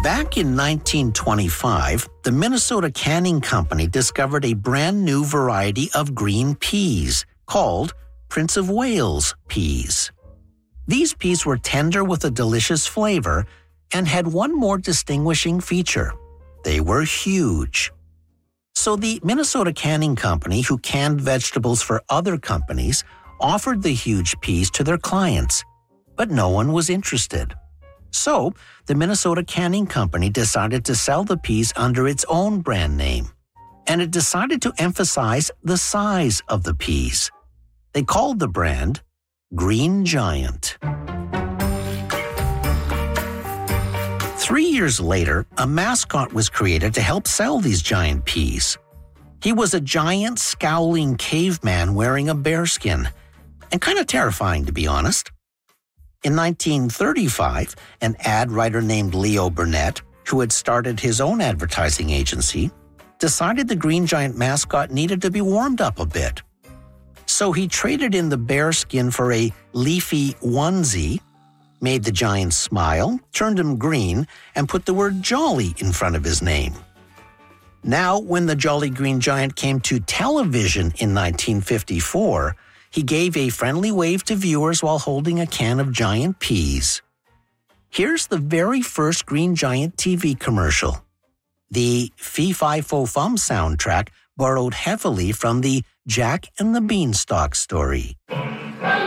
Back in 1925, the Minnesota Canning Company discovered a brand new variety of green peas called Prince of Wales peas. These peas were tender with a delicious flavor and had one more distinguishing feature. They were huge. So the Minnesota Canning Company, who canned vegetables for other companies, offered the huge peas to their clients, but no one was interested. So the Minnesota Canning Company decided to sell the peas under its own brand name, and it decided to emphasize the size of the peas. They called the brand Green Giant. 3 years later, a mascot was created to help sell these giant peas. He was a giant, scowling caveman wearing a bearskin, and kind of terrifying, to be honest. In 1935, an ad writer named Leo Burnett, who had started his own advertising agency, decided the Green Giant mascot needed to be warmed up a bit. So he traded in the bearskin for a leafy onesie, made the giant smile, turned him green, and put the word Jolly in front of his name. Now, when the Jolly Green Giant came to television in 1954, he gave a friendly wave to viewers while holding a can of giant peas. Here's the very first Green Giant TV commercial. The Fee-Fi-Fo-Fum soundtrack borrowed heavily from the Jack and the Beanstalk story.